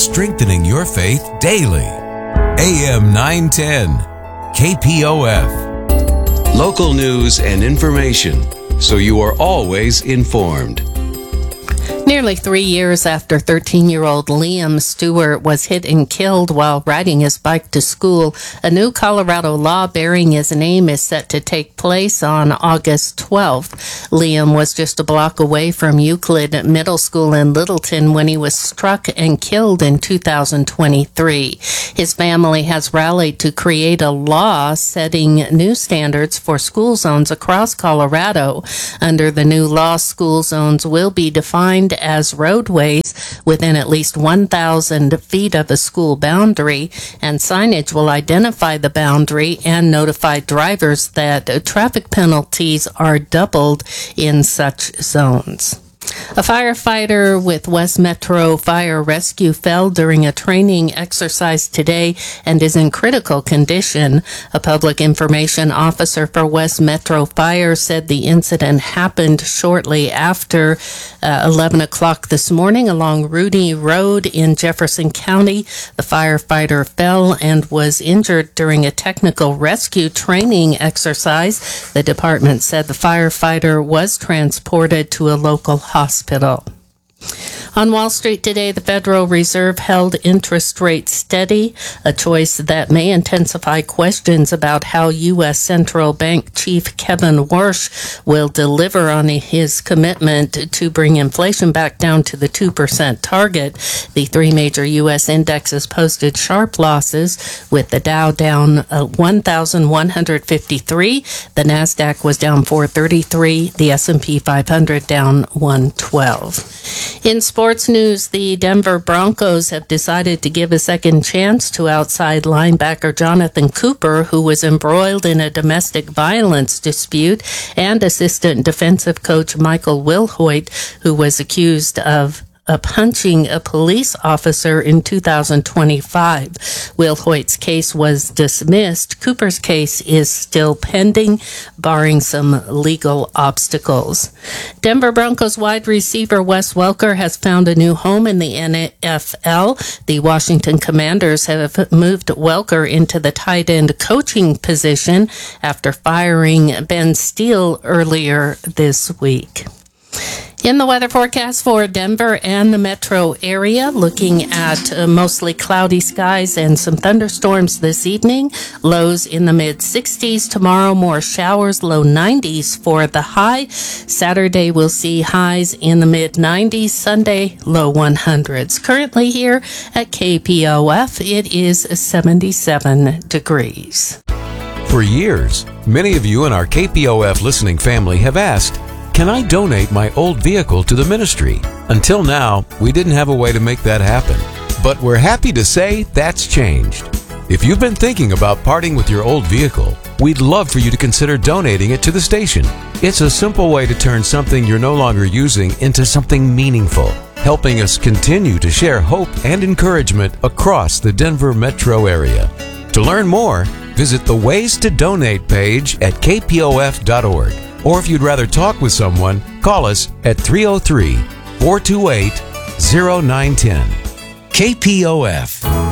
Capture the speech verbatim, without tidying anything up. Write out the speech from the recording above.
strengthening your faith daily. A M nine ten, K P O F. Local news and information, so you are always informed. Nearly three years after thirteen-year-old Liam Stewart was hit and killed while riding his bike to school, a new Colorado law bearing his name is set to take place on August twelfth. Liam was just a block away from Euclid Middle School in Littleton when he was struck and killed in two thousand twenty-three. His family has rallied to create a law setting new standards for school zones across Colorado. Under the new law, school zones will be defined as roadways within at least one thousand feet of a school boundary, and signage will identify the boundary and notify drivers that traffic penalties are doubled in such zones. A firefighter with West Metro Fire Rescue fell during a training exercise today and is in critical condition. A public information officer for West Metro Fire said the incident happened shortly after uh, eleven o'clock this morning along Rooney Road in Jefferson County. The firefighter fell and was injured during a technical rescue training exercise. The department said the firefighter was transported to a local hospital. On Wall Street today, the Federal Reserve held interest rates steady, a choice that may intensify questions about how U S. Central Bank Chief Kevin Warsh will deliver on his commitment to bring inflation back down to the two percent target. The three major U S indexes posted sharp losses, with the Dow down uh, one thousand one hundred fifty-three, the NASDAQ was down four thirty-three, the S and P five hundred down one twelve. In sports news, the Denver Broncos have decided to give a second chance to outside linebacker Jonathan Cooper, who was embroiled in a domestic violence dispute, and assistant defensive coach Michael Wilhoit, who was accused of Uh, punching a police officer in two thousand twenty-five. Wilhoit's case was dismissed. Cooper's case is still pending, barring some legal obstacles. Denver Broncos wide receiver Wes Welker has found a new home in the N F L. The Washington Commanders have moved Welker into the tight end coaching position after firing Ben Steele earlier this week. In the weather forecast for Denver and the metro area, looking at uh, mostly cloudy skies and some thunderstorms this evening. Lows in the mid sixties. Tomorrow, more showers, low nineties for the high. Saturday, we'll see highs in the mid nineties. Sunday, low hundreds. Currently here at K P O F, it is seventy-seven degrees. For years, many of you in our K P O F listening family have asked, can I donate my old vehicle to the ministry? Until now, we didn't have a way to make that happen. But we're happy to say that's changed. If you've been thinking about parting with your old vehicle, we'd love for you to consider donating it to the station. It's a simple way to turn something you're no longer using into something meaningful, helping us continue to share hope and encouragement across the Denver metro area. To learn more, visit the Ways to Donate page at k p o f dot org. Or if you'd rather talk with someone, call us at three oh three, four two eight, oh nine one oh. K P O F.